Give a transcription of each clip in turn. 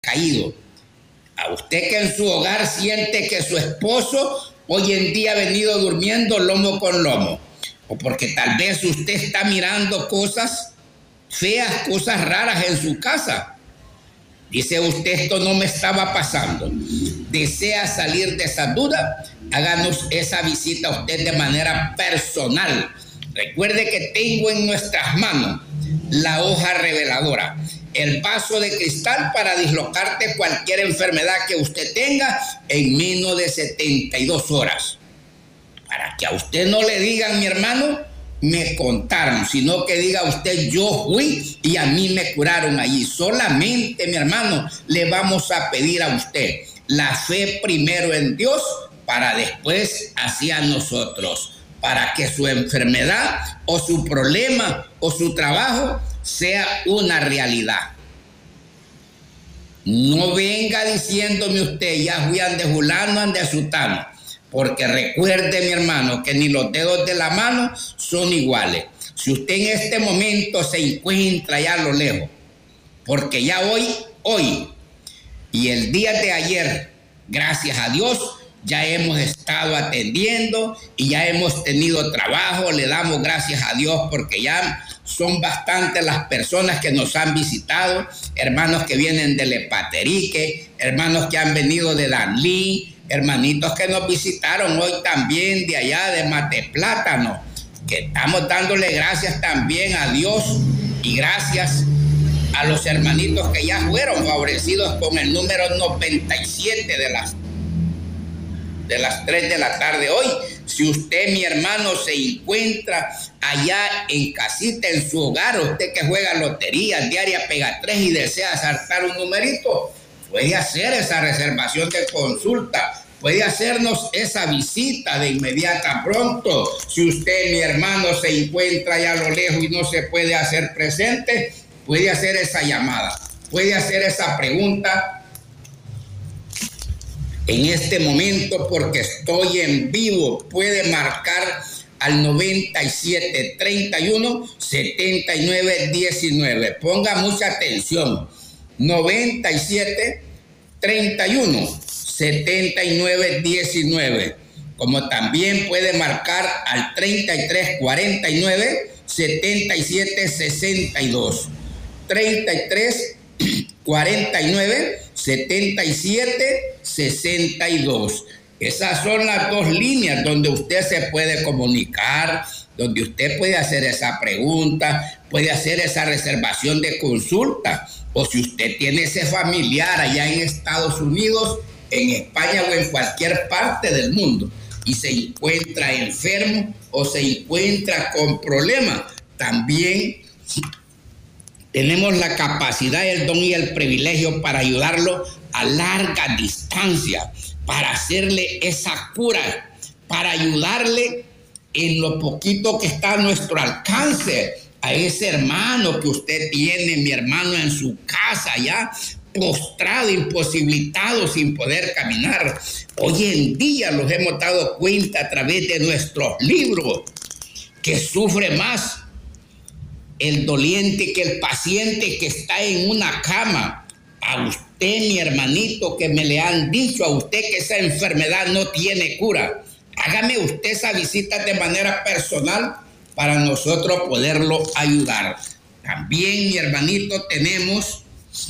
caído. A usted que en su hogar siente que su esposo hoy en día ha venido durmiendo lomo con lomo. O porque tal vez usted está mirando cosas feas, cosas raras en su casa. Dice usted, esto no me estaba pasando. ¿Desea salir de esa duda? Háganos esa visita a usted de manera personal. Recuerde que tengo en nuestras manos la hoja reveladora, el vaso de cristal para dislocarte cualquier enfermedad que usted tenga en menos de 72 horas. Para que a usted no le digan, mi hermano, me contaron, sino que diga usted, yo fui y a mí me curaron allí. Solamente, mi hermano, le vamos a pedir a usted la fe primero en Dios para después hacia nosotros, para que su enfermedad o su problema o su trabajo sea una realidad. No venga diciéndome usted, ya fui ande fulano, ande sutano. Porque recuerde, mi hermano, que ni los dedos de la mano son iguales. Si usted en este momento se encuentra ya a lo lejos, porque ya hoy y el día de ayer, gracias a Dios, ya hemos estado atendiendo y ya hemos tenido trabajo. Le damos gracias a Dios porque ya son bastantes las personas que nos han visitado, hermanos que vienen de Lepaterique, hermanos que han venido de Danlí, hermanitos que nos visitaron hoy también de allá de Mateplátano, que estamos dándole gracias también a Dios y gracias a los hermanitos que ya fueron favorecidos con el número 97 de las 3 de la tarde hoy. Si usted, mi hermano, se encuentra allá en casita, en su hogar, usted que juega lotería diaria Pega 3 y desea saltar un numerito, puede hacer esa reservación de consulta, puede hacernos esa visita de inmediata pronto. Si usted, mi hermano, se encuentra allá a lo lejos y no se puede hacer presente, puede hacer esa llamada, puede hacer esa pregunta en este momento porque estoy en vivo. Puede marcar al 97 31 79 19. Ponga mucha atención. 97 31 79 19. Como también puede marcar al 33 49 77 62. 33 49 77 62. Esas son las dos líneas donde usted se puede comunicar, donde usted puede hacer esa pregunta, puede hacer esa reservación de consulta. O si usted tiene ese familiar allá en Estados Unidos, en España o en cualquier parte del mundo y se encuentra enfermo o se encuentra con problemas, también tenemos la capacidad, el don y el privilegio para ayudarlo a larga distancia, para hacerle esa cura, para ayudarle en lo poquito que está a nuestro alcance, a ese hermano que usted tiene, mi hermano, en su casa ya, postrado, imposibilitado, sin poder caminar. Hoy en día nos hemos dado cuenta a través de nuestros libros que sufre más el doliente que el paciente que está en una cama. A usted, mi hermanito, que me le han dicho a usted que esa enfermedad no tiene cura, hágame usted esa visita de manera personal para nosotros poderlo ayudar. También, mi hermanito, tenemos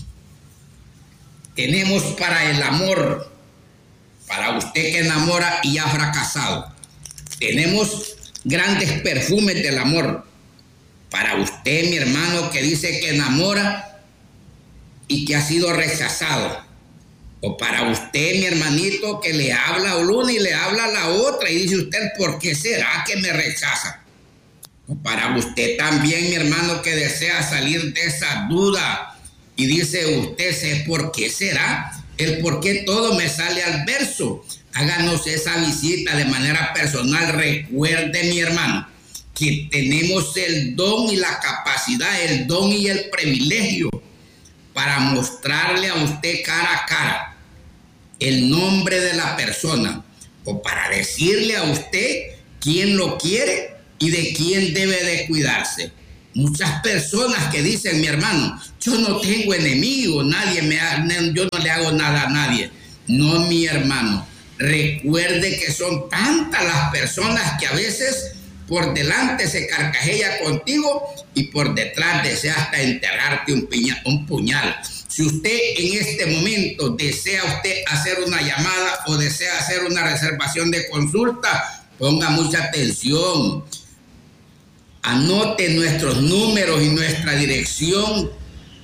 para el amor, para usted que enamora y ha fracasado. Tenemos grandes perfumes del amor. Para usted, mi hermano, que dice que enamora y que ha sido rechazado. O para usted, mi hermanito, que le habla a una y le habla a la otra y dice usted, ¿por qué será que me rechaza? O para usted también, mi hermano, que desea salir de esa duda y dice usted, ¿sé por qué será? El por qué todo me sale adverso. Háganos esa visita de manera personal. Recuerde, mi hermano, que tenemos el don y la capacidad, el don y el privilegio para mostrarle a usted cara a cara el nombre de la persona o para decirle a usted quién lo quiere y de quién debe de cuidarse. Muchas personas que dicen, mi hermano, yo no tengo enemigos, yo no le hago nada a nadie. No, mi hermano, recuerde que son tantas las personas que a veces por delante se carcajea contigo y por detrás desea hasta enterrarte un puñal. Si usted en este momento desea usted hacer una llamada o desea hacer una reservación de consulta, ponga mucha atención. Anote nuestros números y nuestra dirección.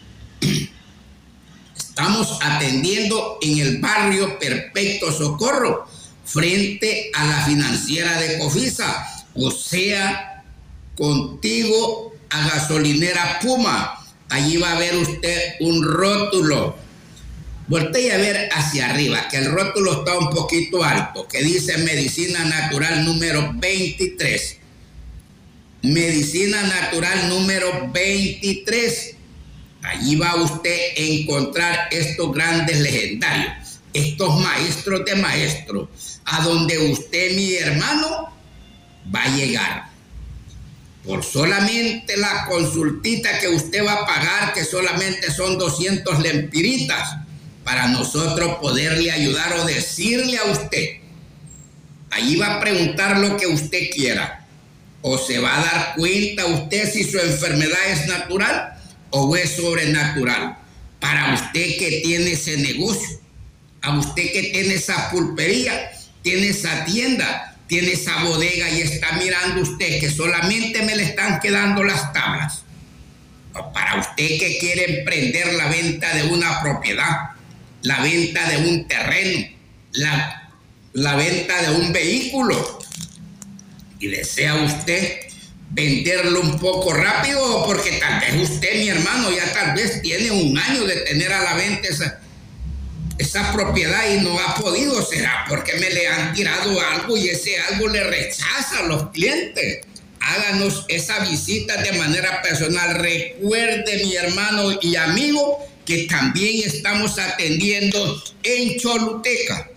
Estamos atendiendo en el barrio Perpetuo Socorro, frente a la financiera de Cofisa, o sea, contigo a gasolinera Puma. Allí va a ver usted un rótulo. Voltee a ver hacia arriba, que el rótulo está un poquito alto, que dice Medicina Natural número 23. Medicina Natural número 23. Allí va usted a encontrar estos grandes legendarios, estos maestros de maestros, a donde usted, mi hermano, va a llegar. Por solamente la consultita que usted va a pagar, que solamente son 200 lempiritas, para nosotros poderle ayudar o decirle a usted. Allí va a preguntar lo que usted quiera. O se va a dar cuenta usted si su enfermedad es natural o es sobrenatural. Para usted que tiene ese negocio, a usted que tiene esa pulpería, tiene esa tienda, tiene esa bodega y está mirando usted que solamente me le están quedando las tablas. O para usted que quiere emprender la venta de una propiedad, la venta de un terreno, la venta de un vehículo, y desea usted venderlo un poco rápido, porque tal vez usted, mi hermano, ya tal vez tiene un año de tener a la venta esa propiedad y no ha podido. Será porque me le han tirado algo y ese algo le rechaza a los clientes. Háganos esa visita de manera personal. Recuerde, mi hermano y amigo, que también estamos atendiendo en Choluteca,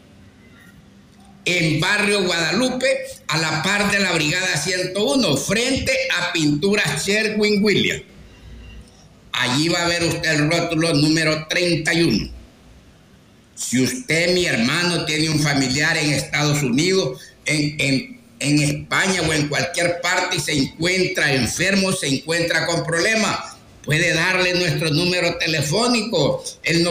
en Barrio Guadalupe, a la par de la Brigada 101, frente a Pinturas Sherwin-Williams. Allí va a ver usted el rótulo número 31. Si usted, mi hermano, tiene un familiar en Estados Unidos, en España o en cualquier parte y se encuentra enfermo, se encuentra con problemas, puede darle nuestro número telefónico, el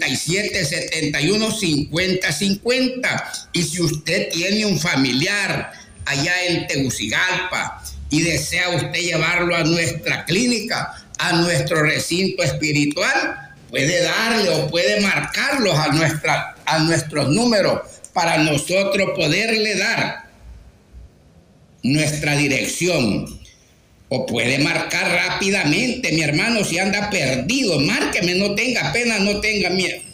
9771-5050. Y si usted tiene un familiar allá en Tegucigalpa y desea usted llevarlo a nuestra clínica, a nuestro recinto espiritual, puede darle o puede marcarlos a nuestros números para nosotros poderle dar nuestra dirección. O puede marcar rápidamente, mi hermano, si anda perdido, márqueme, no tenga pena, no tenga miedo.